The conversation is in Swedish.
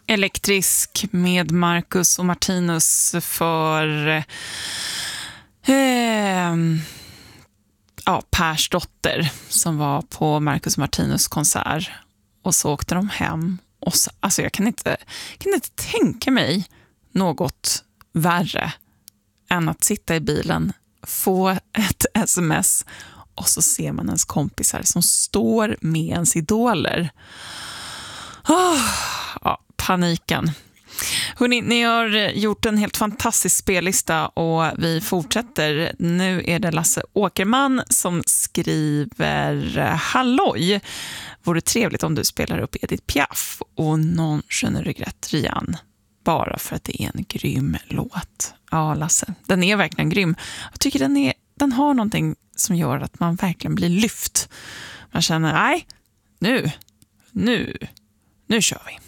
Elektrisk med Marcus och Martinus för Pers dotter som var på Marcus och Martinus konsert. Och så åkte de hem. Och så, alltså jag kan inte tänka mig något värre än att sitta i bilen, få ett sms och så ser man ens kompisar som står med ens idoler. Paniken. Hörrni, ni har gjort en helt fantastisk spellista och vi fortsätter. Nu är det Lasse Åkerman som skriver: Halloj! Vore trevligt om du spelar upp Edith Piaf och Non je ne regrette rien. Bara för att det är en grym låt. Ja, Lasse, den är verkligen grym. Jag tycker den har någonting som gör att man verkligen blir lyft. Man känner, nej, nu kör vi.